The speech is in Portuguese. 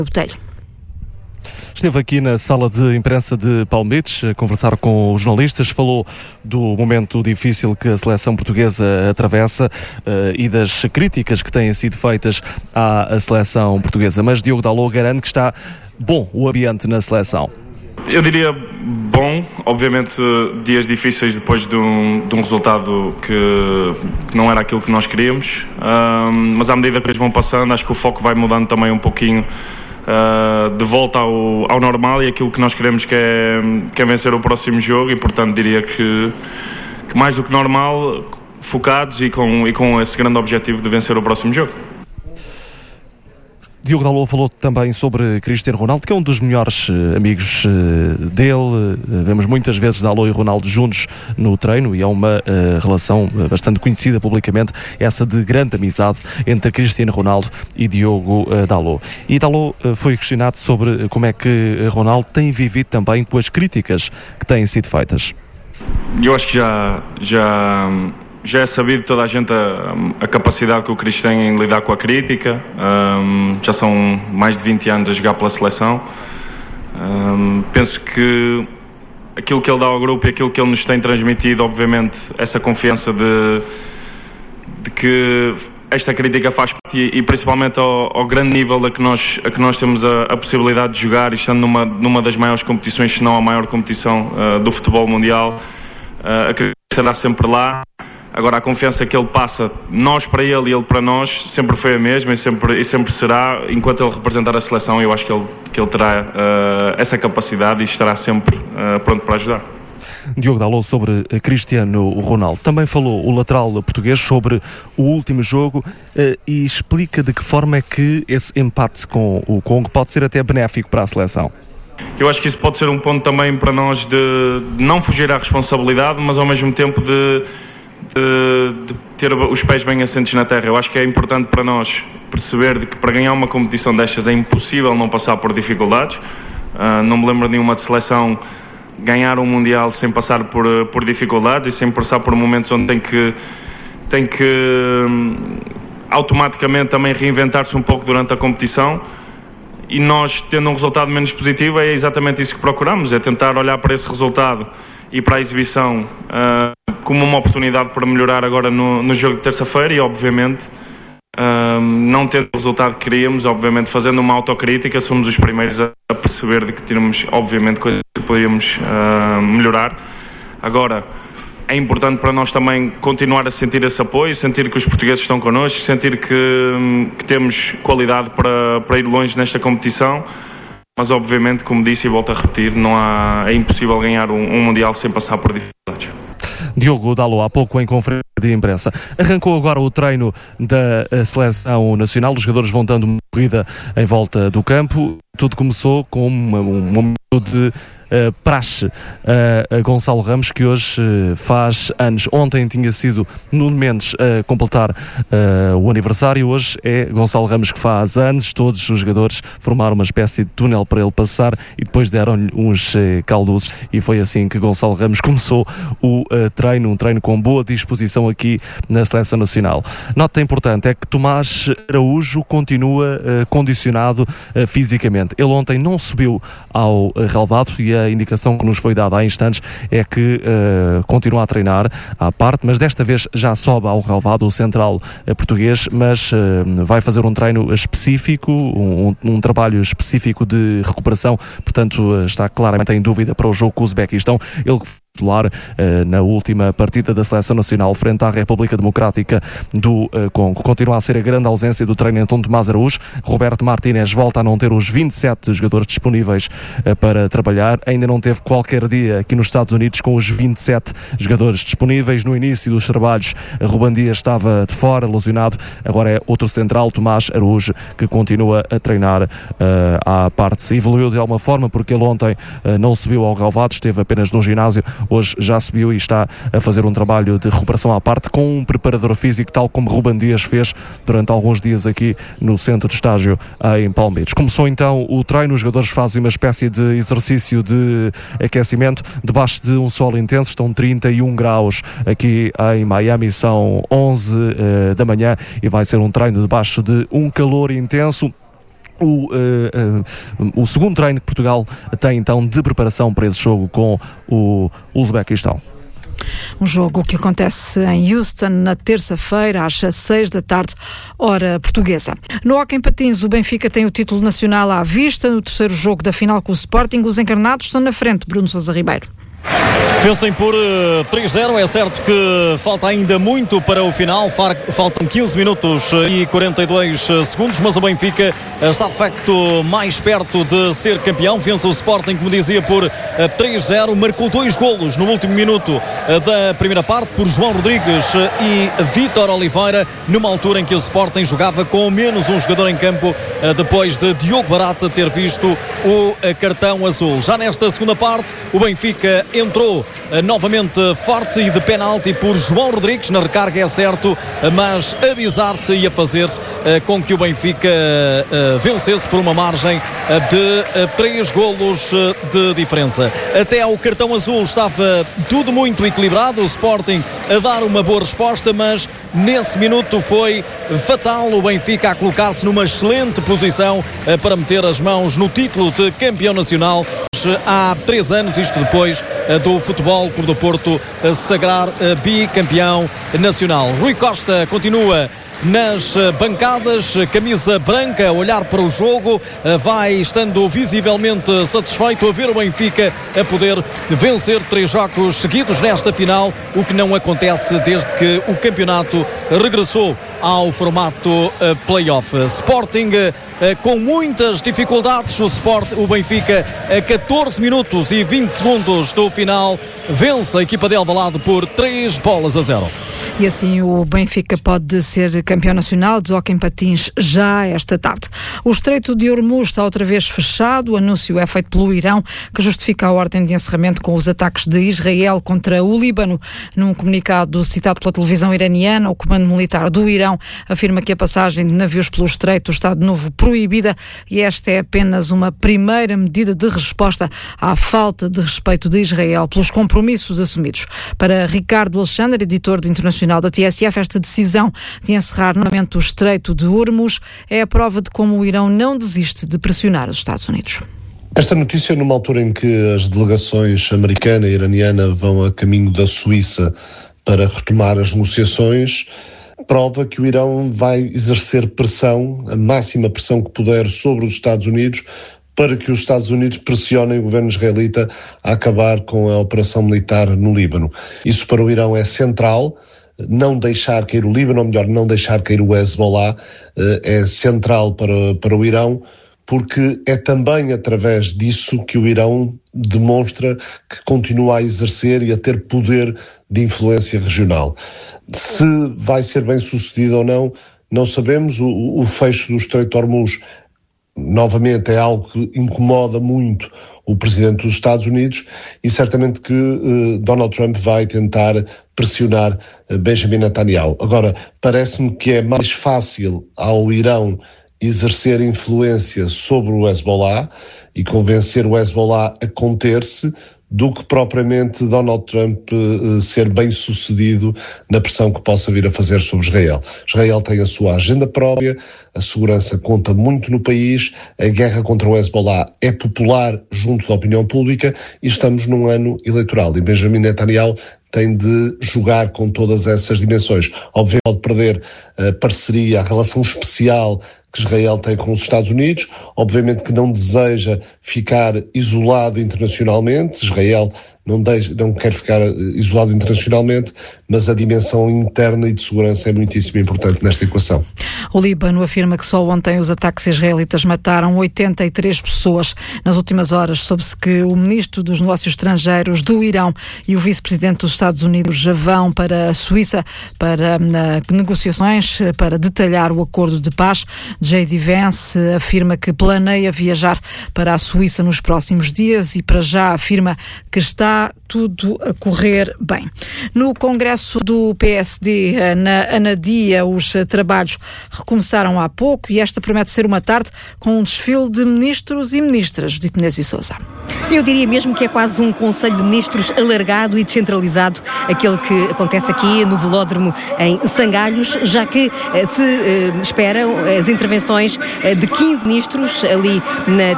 Botelho. Esteve aqui na sala de imprensa de Palmites a conversar com os jornalistas, falou do momento difícil que a seleção portuguesa atravessa e das críticas que têm sido feitas à seleção portuguesa. Mas Diogo Dalot garante que está bom o ambiente na seleção. Eu diria bom, obviamente dias difíceis depois de um resultado que não era aquilo que nós queríamos, mas à medida que eles vão passando, acho que o foco vai mudando também um pouquinho de volta ao normal, e aquilo que nós queremos que é vencer o próximo jogo, e portanto diria que mais do que normal, focados e com esse grande objetivo de vencer o próximo jogo. Diogo Dalot falou também sobre Cristiano Ronaldo, que é um dos melhores amigos dele. Vemos muitas vezes Dalot e Ronaldo juntos no treino, e é uma relação bastante conhecida publicamente, essa de grande amizade entre Cristiano Ronaldo e Diogo Dalot. E Dalot foi questionado sobre como é que Ronaldo tem vivido também com as críticas que têm sido feitas. Eu acho que já é sabido toda a gente a capacidade que o Cris tem em lidar com a crítica. Já são mais de 20 anos a jogar pela seleção. Penso que aquilo que ele dá ao grupo e aquilo que ele nos tem transmitido, obviamente, essa confiança de que esta crítica faz parte, e principalmente ao grande nível a que nós temos a possibilidade de jogar, e estando numa das maiores competições, se não a maior competição do futebol mundial, a crítica estará sempre lá. Agora, a confiança que ele passa, nós para ele e ele para nós, sempre foi a mesma, e sempre será. Enquanto ele representar a seleção, eu acho que ele terá essa capacidade e estará sempre pronto para ajudar. Diogo Dalot sobre Cristiano Ronaldo. Também falou o lateral português sobre o último jogo e explica de que forma é que esse empate com o Congo pode ser até benéfico para a seleção. Eu acho que isso pode ser um ponto também para nós de não fugir à responsabilidade, mas ao mesmo tempo de ter os pés bem assentes na terra. Eu acho que é importante para nós perceber de que para ganhar uma competição destas é impossível não passar por dificuldades. Não me lembro de nenhuma de seleção ganhar um Mundial sem passar por dificuldades e sem passar por momentos onde tem que automaticamente também reinventar-se um pouco durante a competição. E nós, tendo um resultado menos positivo, é exatamente isso que procuramos, é tentar olhar para esse resultado e para a exibição como uma oportunidade para melhorar agora no jogo de terça-feira, e obviamente não tendo o resultado que queríamos, obviamente fazendo uma autocrítica, somos os primeiros a perceber de que tínhamos obviamente coisas que poderíamos melhorar. Agora, é importante para nós também continuar a sentir esse apoio, sentir que os portugueses estão connosco, sentir que temos qualidade para ir longe nesta competição. Mas obviamente, como disse e volto a repetir, é impossível ganhar um Mundial sem passar por dificuldades. Diogo Dalot, há pouco em conferência de imprensa. Arrancou agora o treino da seleção nacional, os jogadores vão dando uma corrida em volta do campo. Tudo começou com um momento de praxe a Gonçalo Ramos, que hoje faz anos. Ontem tinha sido Nuno Mendes a completar o aniversário, hoje é Gonçalo Ramos que faz anos. Todos os jogadores formaram uma espécie de túnel para ele passar e depois deram-lhe uns caldos, e foi assim que Gonçalo Ramos começou o treino, um treino com boa disposição aqui na seleção nacional. Nota importante é que Tomás Araújo continua condicionado fisicamente. Ele ontem não subiu ao relvado, e a indicação que nos foi dada há instantes é que continua a treinar à parte, mas desta vez já sobe ao relvado o central português, mas vai fazer um treino específico, um trabalho específico de recuperação, portanto está claramente em dúvida para o jogo com o Uzbequistão. Ele titular na última partida da seleção nacional frente à República Democrática do Congo. Continua a ser a grande ausência do treino então de Tomás Araújo. Roberto Martínez volta a não ter os 27 jogadores disponíveis para trabalhar. Ainda não teve qualquer dia aqui nos Estados Unidos com os 27 jogadores disponíveis. No início dos trabalhos, Ruben Dias estava de fora, lesionado. Agora é outro central, Tomás Araújo, que continua a treinar à parte. Se evoluiu de alguma forma, porque ele ontem não subiu ao relvado, esteve apenas no ginásio. Hoje já subiu e está a fazer um trabalho de recuperação à parte com um preparador físico, tal como Ruben Dias fez durante alguns dias aqui no centro de estágio em Palmites. Começou então o treino, os jogadores fazem uma espécie de exercício de aquecimento debaixo de um sol intenso. Estão 31 graus aqui em Miami, são 11 da manhã, e vai ser um treino debaixo de um calor intenso. o segundo treino que Portugal tem então de preparação para esse jogo com o Uzbequistão. Um jogo que acontece em Houston na terça-feira às 6 da tarde, hora portuguesa. No hóquei em patins, o Benfica tem o título nacional à vista. No terceiro jogo da final com o Sporting, os encarnados estão na frente. Bruno Sousa Ribeiro. Vencem por 3-0, é certo que falta ainda muito para o final, faltam 15 minutos e 42 segundos, mas o Benfica está de facto mais perto de ser campeão. Vence o Sporting, como dizia, por 3-0, marcou 2 golos no último minuto da primeira parte por João Rodrigues e Vítor Oliveira, numa altura em que o Sporting jogava com menos um jogador em campo, depois de Diogo Barata ter visto o cartão azul. Já nesta segunda parte, o Benfica entrou novamente forte e de penalti por João Rodrigues na recarga, é certo, mas a bizar-se e a fazer com que o Benfica vencesse por uma margem de 3 golos de diferença. Até ao cartão azul estava tudo muito equilibrado, o Sporting a dar uma boa resposta, mas nesse minuto foi fatal o Benfica a colocar-se numa excelente posição para meter as mãos no título de campeão nacional há 3 anos, isto depois do Futebol Clube do Porto sagrar bicampeão nacional. Rui Costa continua nas bancadas, camisa branca, a olhar para o jogo, vai estando visivelmente satisfeito a ver o Benfica a poder vencer 3 jogos seguidos nesta final, o que não acontece desde que o campeonato regressou ao formato play-off. Sporting com muitas dificuldades, o Benfica a 14 minutos e 20 segundos do final vence a equipa de Alvalade por 3-0. E assim o Benfica pode ser campeão nacional de hóquei em patins já esta tarde. O Estreito de Hormuz está outra vez fechado. O anúncio é feito pelo Irão, que justifica a ordem de encerramento com os ataques de Israel contra o Líbano. Num comunicado citado pela televisão iraniana, o Comando Militar do Irão afirma que a passagem de navios pelo Estreito está de novo proibida e esta é apenas uma primeira medida de resposta à falta de respeito de Israel pelos compromissos assumidos. Para Ricardo Alexandre, editor de Internacional da TSF, esta decisão de encerrar novamente o Estreito de Hormuz é a prova de como o Irão não desiste de pressionar os Estados Unidos. Esta notícia, numa altura em que as delegações americana e iraniana vão a caminho da Suíça para retomar as negociações, prova que o Irão vai exercer pressão, a máxima pressão que puder, sobre os Estados Unidos, para que os Estados Unidos pressionem o governo israelita a acabar com a operação militar no Líbano. Isso para o Irão é central. Não deixar cair o Líbano, ou melhor, não deixar cair o Hezbollah, é central para o Irão, porque é também através disso que o Irão demonstra que continua a exercer e a ter poder de influência regional. Se vai ser bem sucedido ou não, não sabemos. O fecho do Estreito de Hormuz, novamente, é algo que incomoda muito o presidente dos Estados Unidos e certamente que Donald Trump vai tentar pressionar Benjamin Netanyahu. Agora, parece-me que é mais fácil ao Irão exercer influência sobre o Hezbollah e convencer o Hezbollah a conter-se do que propriamente Donald Trump ser bem sucedido na pressão que possa vir a fazer sobre Israel. Israel tem a sua agenda própria, a segurança conta muito no país, a guerra contra o Hezbollah é popular junto da opinião pública e estamos num ano eleitoral e Benjamin Netanyahu tem de jogar com todas essas dimensões. Obviamente pode perder a parceria, a relação especial que Israel tem com os Estados Unidos, obviamente que não deseja ficar isolado internacionalmente, Israel não quer ficar isolado internacionalmente, mas a dimensão interna e de segurança é muitíssimo importante nesta equação. O Líbano afirma que só ontem os ataques israelitas mataram 83 pessoas. Nas últimas horas soube-se que o ministro dos Negócios Estrangeiros do Irão e o vice-presidente dos Estados Unidos já vão para a Suíça para negociações para detalhar o acordo de paz. J.D. Vance afirma que planeia viajar para a Suíça nos próximos dias e para já afirma que está está tudo a correr bem. No Congresso do PSD, na Anadia, os trabalhos recomeçaram há pouco e esta promete ser uma tarde com um desfile de ministros e ministras. Judite Menezes e Sousa. Eu diria mesmo que é quase um Conselho de Ministros alargado e descentralizado, aquele que acontece aqui no Velódromo em Sangalhos, já que se esperam as intervenções de 15 ministros ali na